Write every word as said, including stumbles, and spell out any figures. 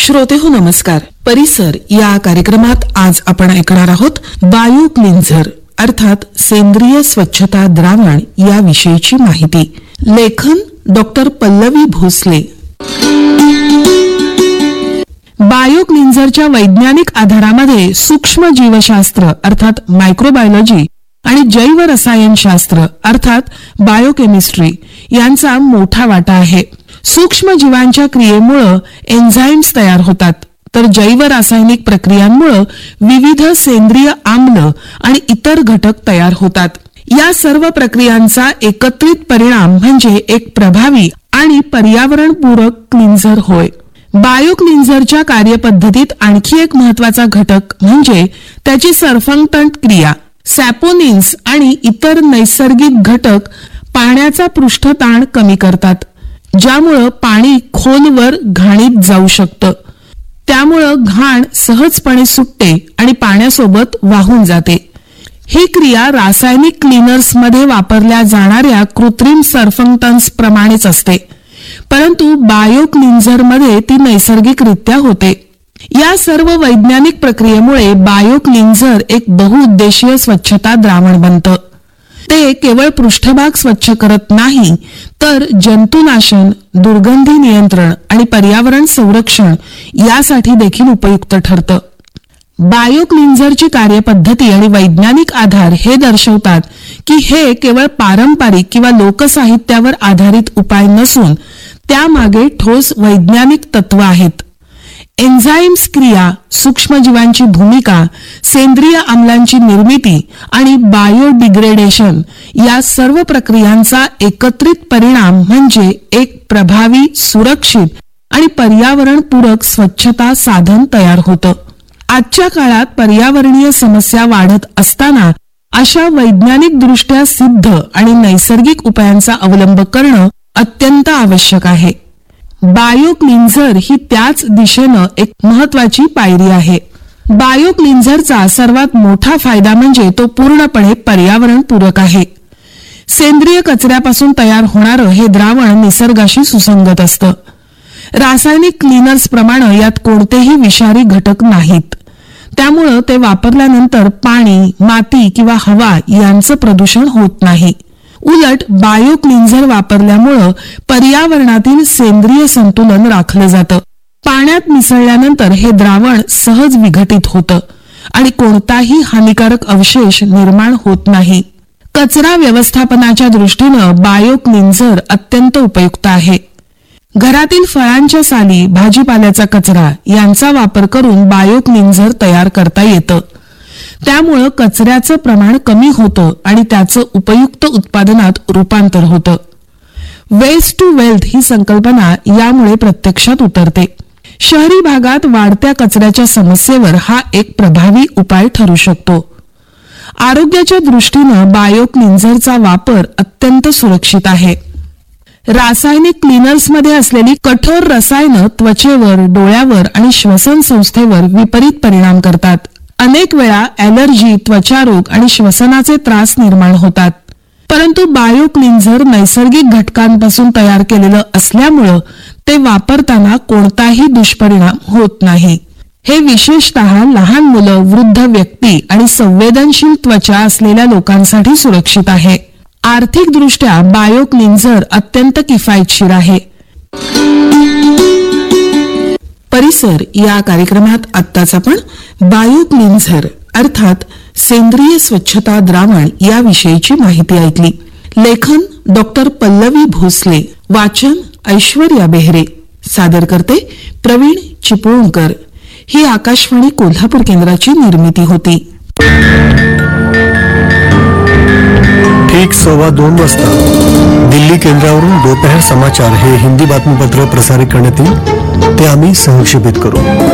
श्रोते हो नमस्कार. परिसर या कार्यक्रमात आज आपण ऐकणार आहोत बायो क्लिन्झर अर्थात सेंद्रिय स्वच्छता द्रावण या विषयीची माहिती. लेखन डॉक्टर पल्लवी भोसले. बायो क्लिन्झरच्या वैज्ञानिक आधारामध्ये सूक्ष्म जीवशास्त्र अर्थात मायक्रोबायोलॉजी आणि जैव रसायनशास्त्र अर्थात बायोकेमिस्ट्री यांचा मोठा वाटा आहे. सूक्ष्म जीवांच्या क्रियेमुळे एन्झाईम्स तयार होतात, तर जैव रासायनिक प्रक्रियांमुळे विविध सेंद्रिय आम्ल आणि इतर घटक तयार होतात. या सर्व प्रक्रियांचा एकत्रित परिणाम म्हणजे एक प्रभावी आणि पर्यावरणपूरक क्लिन्झर होय. बायो क्लिन्झरच्या कार्यपद्धतीत आणखी एक महत्वाचा घटक म्हणजे त्याची सरफंक्टंट क्रिया. सॅपोनिन्स आणि इतर नैसर्गिक घटक पाण्याचा पृष्ठताण कमी करतात, ज्यामुळे पाणी खोलवर घाणीत जाऊ शकतं. त्यामुळे घाण सहजपणे सुटते आणि पाण्यासोबत वाहून जाते. ही क्रिया रासायनिक क्लीनर्समध्ये वापरल्या जाणाऱ्या कृत्रिम सरफंक्टन्स प्रमाणेच असते, परंतु बायो क्लिन्झरमध्ये ती नैसर्गिकरित्या होते. या सर्व वैज्ञानिक प्रक्रियेमुळे बायो क्लिन्झर एक बहुउद्देशीय स्वच्छता द्रावण बनतं. ते केवळ पृष्ठभाग स्वच्छ करत नाही, तर जंतुनाशन, दुर्गंधी नियंत्रण आणि पर्यावरण संरक्षण यासाठी देखील उपयुक्त ठरतं. बायो क्लिन्झरची कार्यपद्धती आणि वैज्ञानिक आधार हे दर्शवतात की हे केवळ पारंपरिक किंवा लोकसाहित्यावर आधारित उपाय नसून त्यामागे ठोस वैज्ञानिक तत्व आहेत. एन्झाईम्स क्रिया, सूक्ष्मजीवांची भूमिका, सेंद्रिय आम्लांची निर्मिती आणि बायोडिग्रेडेशन या सर्व प्रक्रियांचा एकत्रित परिणाम म्हणजे एक प्रभावी, सुरक्षित आणि पर्यावरणपूरक स्वच्छता साधन तयार होतं. आजच्या काळात पर्यावरणीय समस्या वाढत असताना अशा वैज्ञानिकदृष्ट्या सिद्ध आणि नैसर्गिक उपायांचा अवलंब करणं अत्यंत आवश्यक आहे. बायो क्लिन्झर ही त्याच दिशेनं एक महत्वाची पायरी आहे. बायो क्लिन्झरचा सर्वात मोठा फायदा म्हणजे तो पूर्णपणे पर्यावरणपूरक आहे. सेंद्रिय कचऱ्यापासून तयार होणारं हे द्रावण निसर्गाशी सुसंगत असतं. रासायनिक क्लीनर्स प्रमाणे यात कोणतेही विषारी घटक नाहीत. त्यामुळं ते वापरल्यानंतर पाणी, माती किंवा हवा यांचं प्रदूषण होत नाही. उलट बायो क्लिन्झर वापरल्यामुळं पर्यावरणातील सेंद्रिय संतुलन राखलं जातं. पाण्यात मिसळल्यानंतर हे द्रावण सहज विघटित होतं आणि कोणताही हानिकारक अवशेष निर्माण होत नाही. कचरा व्यवस्थापनाच्या दृष्टीनं बायो क्लिन्झर अत्यंत उपयुक्त आहे. घरातील फळांच्या साली, भाजीपाल्याचा कचरा यांचा वापर करून बायो क्लिन्झर तयार करता येतं. त्यामुळं कचऱ्याचं प्रमाण कमी होतं आणि त्याचं उपयुक्त उत्पादनात रूपांतर होतं. वेस्ट टू वेल्थ ही संकल्पना यामुळे प्रत्यक्षात उतरते. शहरी भागात वाढत्या कचऱ्याच्या समस्येवर हा एक प्रभावी उपाय ठरू शकतो. आरोग्याच्या दृष्टीनं बायो क्लिन्झरचा वापर अत्यंत सुरक्षित आहे. रासायनिक क्लीनर्समध्ये असलेली कठोर रसायनं त्वचेवर, डोळ्यावर आणि श्वसन संस्थेवर विपरीत परिणाम करतात. अनेक वेळा ॲलर्जी, त्वचारोग आणि श्वसनाचे त्रास निर्माण होतात. परंतु बायो क्लिन्झर नैसर्गिक घटकांपासून तयार केलेलं असल्यामुळं ते वापरताना कोणताही दुष्परिणाम होत नाही. हे विशेषतः लहान मुलं, वृद्ध व्यक्ती आणि संवेदनशील त्वचा असलेल्या लोकांसाठी सुरक्षित आहे. आर्थिकदृष्ट्या बायो क्लिन्झर अत्यंत किफायतशीर आहे. परिसर या कार्यक्रमात आत्ताच आपण बायो क्लिन्झर अर्थात सेंद्रिय स्वच्छता द्रावण या विषयीची माहिती ऐकली. लेखन डॉक्टर पल्लवी भोसले. वाचन ऐश्वर्या बेहरे. सादर करते प्रवीण चिपळूणकर. ही आकाशवाणी कोल्हापूर केंद्राची निर्मिती होती. ठीक सव्वा दोन वाजता दिल्ली केंद्रावरून दोपहर समाचार हे हिंदी बातमीपत्र प्रसारित करण्यात येईल. ते आम्ही संक्षेपित करू.